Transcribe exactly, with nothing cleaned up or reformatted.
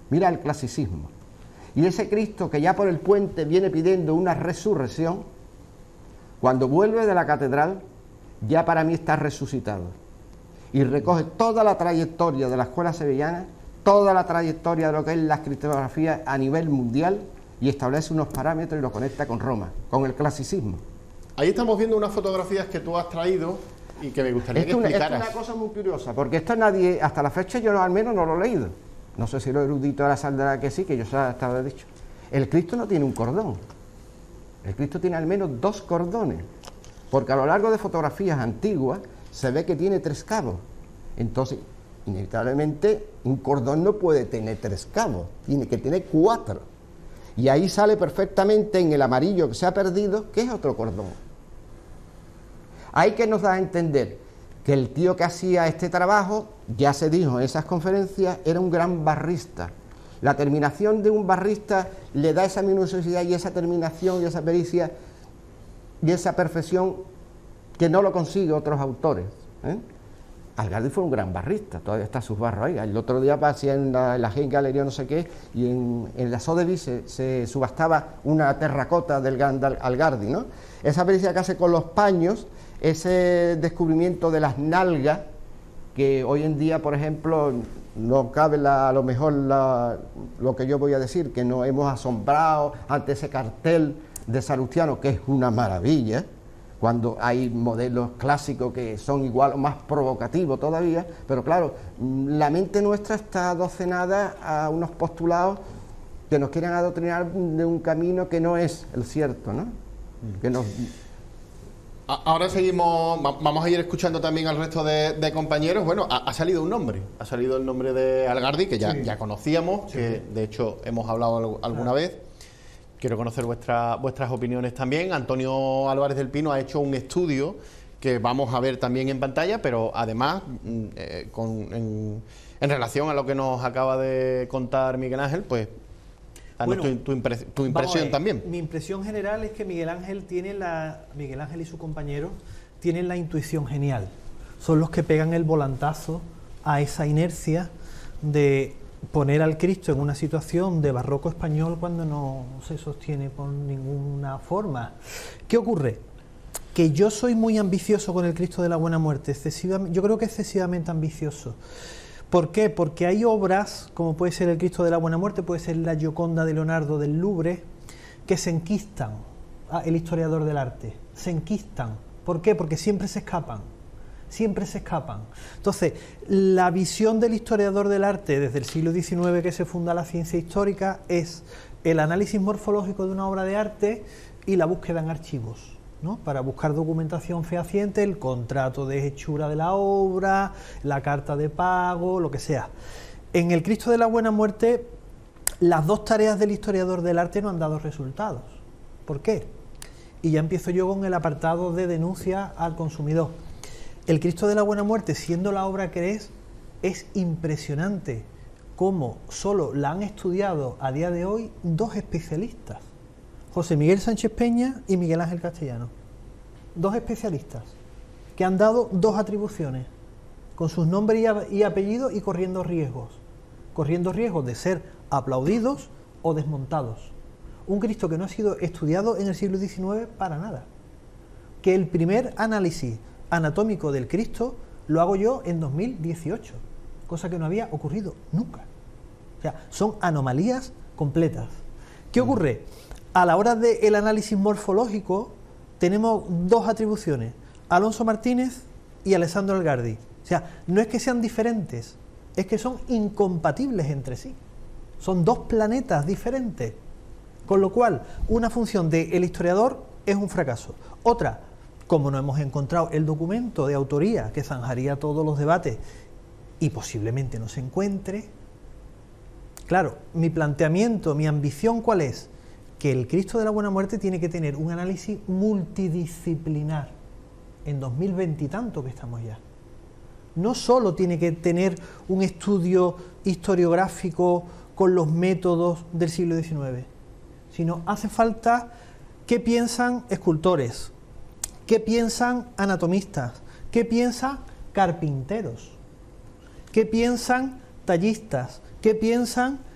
mira el clasicismo. Y ese Cristo que ya por el puente viene pidiendo una resurrección, cuando vuelve de la catedral, ya para mí está resucitado. Y recoge toda la trayectoria de la escuela sevillana, toda la trayectoria de lo que es la cristografía a nivel mundial, y establece unos parámetros y lo conecta con Roma, con el clasicismo. Ahí estamos viendo unas fotografías que tú has traído y que me gustaría Esto que explicaras. Esto es una cosa muy curiosa, porque esto nadie, hasta la fecha yo no, al menos no lo he leído. No sé si lo erudito ahora saldrá que sí, que yo estaba dicho. El Cristo no tiene un cordón. El Cristo tiene al menos dos cordones, porque a lo largo de fotografías antiguas se ve que tiene tres cabos. Entonces, inevitablemente, un cordón no puede tener tres cabos, tiene que tener cuatro. Y ahí sale perfectamente en el amarillo que se ha perdido, que es otro cordón. Ahí que nos da a entender que el tío que hacía este trabajo, ya se dijo en esas conferencias, era un gran barrista. La terminación de un barrista le da esa minuciosidad y esa terminación y esa pericia y esa perfección que no lo consigue otros autores, ¿eh? Algardi fue un gran barrista, todavía está sus barros ahí. El otro día pasé en la, en la Gen Galería no sé qué, y en, en la Sotheby's se, se subastaba una terracota del Algardi, ¿no? Esa pericia que hace con los paños, ese descubrimiento de las nalgas, que hoy en día, por ejemplo, no cabe la, a lo mejor la, lo que yo voy a decir, que nos hemos asombrado ante ese cartel de Salustiano, que es una maravilla, cuando hay modelos clásicos que son igual o más provocativos todavía, pero claro, la mente nuestra está adocenada a unos postulados que nos quieren adoctrinar de un camino que no es el cierto, ¿no? Que nos... Ahora seguimos, vamos a ir escuchando también al resto de, de compañeros. Bueno, ha, ha salido un nombre, ha salido el nombre de Algardi, que ya, sí. ya conocíamos, sí. que de hecho hemos hablado alguna ah. vez. Quiero conocer vuestra, vuestras opiniones también. Antonio Álvarez del Pino ha hecho un estudio que vamos a ver también en pantalla, pero además, eh, con, en, en relación a lo que nos acaba de contar Miguel Ángel, pues, danos bueno, tu, tu, impres, tu impresión ver, también. Mi impresión general es que Miguel Ángel tiene la, Miguel Ángel y su compañero tienen la intuición genial. Son los que pegan el volantazo a esa inercia de poner al Cristo en una situación de barroco español cuando no se sostiene por ninguna forma. ¿Qué ocurre? Que yo soy muy ambicioso con el Cristo de la Buena Muerte, excesivamente, yo creo que excesivamente ambicioso. ¿Por qué? Porque hay obras, como puede ser el Cristo de la Buena Muerte, puede ser la Gioconda de Leonardo del Louvre, que se enquistan, ah, el historiador del arte, se enquistan. ¿Por qué? Porque siempre se escapan. siempre se escapan. Entonces, la visión del historiador del arte desde el siglo diecinueve que se funda la ciencia histórica es el análisis morfológico de una obra de arte y la búsqueda en archivos, ¿no? Para buscar documentación fehaciente, el contrato de hechura de la obra, la carta de pago, lo que sea. En el Cristo de la Buena Muerte, las dos tareas del historiador del arte no han dado resultados. ¿Por qué? Y ya empiezo yo con el apartado de denuncia al consumidor. El Cristo de la Buena Muerte, siendo la obra que es, es impresionante cómo solo la han estudiado a día de hoy dos especialistas, José Miguel Sánchez Peña y Miguel Ángel Castellano. Dos especialistas que han dado dos atribuciones, con sus nombres y apellidos y corriendo riesgos. Corriendo riesgos de ser aplaudidos o desmontados. Un Cristo que no ha sido estudiado en el siglo diecinueve para nada. Que el primer análisis anatómico del Cristo lo hago yo en dos mil dieciocho, cosa que no había ocurrido nunca. O sea, son anomalías completas. ¿Qué ocurre? A la hora del análisis morfológico tenemos dos atribuciones, Alonso Martínez y Alessandro Algardi. O sea, no es que sean diferentes, es que son incompatibles entre sí. Son dos planetas diferentes. Con lo cual, una función del historiador es un fracaso. Otra, como no hemos encontrado el documento de autoría que zanjaría todos los debates y posiblemente no se encuentre, claro, mi planteamiento, mi ambición, ¿cuál es? Que el Cristo de la Buena Muerte tiene que tener un análisis multidisciplinar en dos mil veinte y tanto que estamos ya. No solo tiene que tener un estudio historiográfico con los métodos del siglo diecinueve, sino hace falta qué piensan escultores, qué piensan anatomistas, qué piensan carpinteros, qué piensan tallistas, qué piensan